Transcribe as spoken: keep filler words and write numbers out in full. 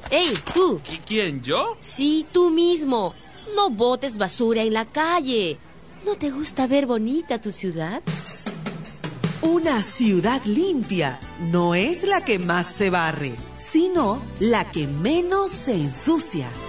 ¡Ey, tú! ¿Qui- ¿Quién, yo? Sí, tú mismo. No botes basura en la calle. ¿No te gusta ver bonita tu ciudad? Una ciudad limpia no es la que más se barre, sino la que menos se ensucia.